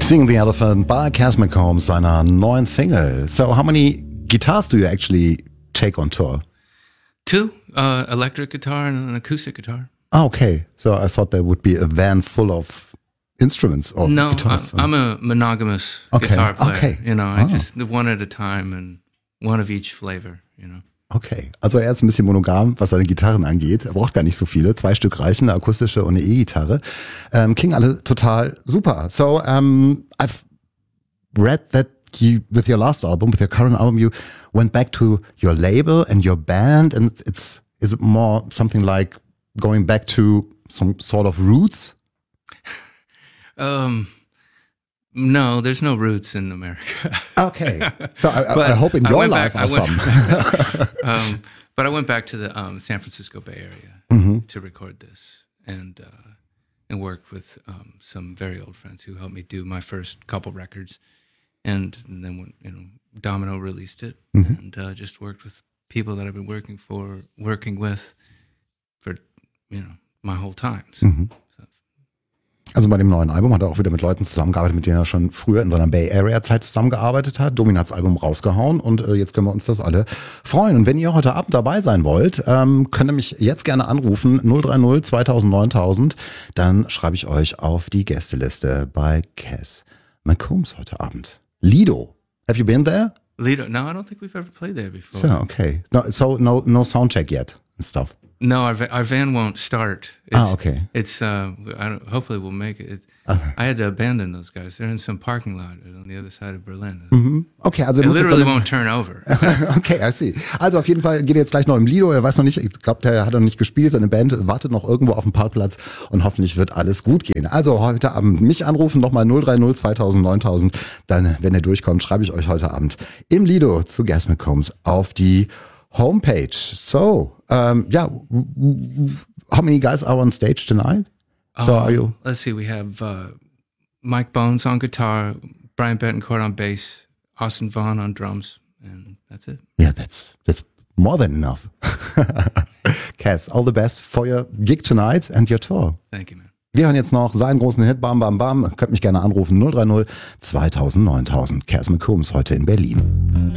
Sing the Elephant by Cass McCombs, seiner neuen Single. So how many guitars do you actually take on tour? 2, electric guitar and an acoustic guitar. Oh, okay. So I thought there would be a van full of instruments or no, guitars. I'm a monogamous guitar player. You know, I just one at a time and one of each flavor, you know. Okay, also er ist ein bisschen monogam, was seine Gitarren angeht. Er braucht gar nicht so viele. 2 Stück reichen, eine akustische und eine E-Gitarre. Klingen alle total super. So, I've read that you, with your last album, with your current album, you went back to your label and your band, and is it more something like going back to some sort of roots? No, there's no roots in America. Okay. So I hope in your life are some. But I went back to the San Francisco Bay Area to record this and worked with some very old friends who helped me do my first couple records. And then when Domino released it and just worked with people that I've been working with for my whole time. So. Also bei dem neuen Album hat er auch wieder mit Leuten zusammengearbeitet, mit denen er schon früher in seiner Bay Area Zeit zusammengearbeitet hat. Domin hat das Album rausgehauen und jetzt können wir uns das alle freuen. Und wenn ihr heute Abend dabei sein wollt, könnt ihr mich jetzt gerne anrufen, 030 2000 9000. Dann schreibe ich euch auf die Gästeliste bei Cass McCombs heute Abend. Lido, have you been there? Lido, no, I don't think we've ever played there before. So, okay. No sound check yet and stuff. No, our van won't start. Okay. It's hopefully we'll make it. I had to abandon those guys. They're in some parking lot on the other side of Berlin. Okay, also it literally won't turn over. Okay, I see. Also auf jeden Fall geht er jetzt gleich noch im Lido. Er weiß noch nicht, ich glaube, der hat noch nicht gespielt. Seine Band wartet noch irgendwo auf dem Parkplatz und hoffentlich wird alles gut gehen. Also heute Abend mich anrufen, nochmal 030 2000 9000. Dann, wenn er durchkommt, schreibe ich euch heute Abend im Lido zu Cass McCombs auf die homepage. So, how many guys are on stage tonight? So are you? Let's see, we have Mike Bones on guitar, Brian Betancourt on bass, Austin Vaughn on drums, and that's it. Yeah, that's more than enough. Cass, all the best for your gig tonight and your tour. Thank you, man. Wir hören jetzt noch seinen großen Hit, Bam Bam Bam. Könnt mich gerne anrufen, 030 2000 9000. Cass McCombs heute in Berlin.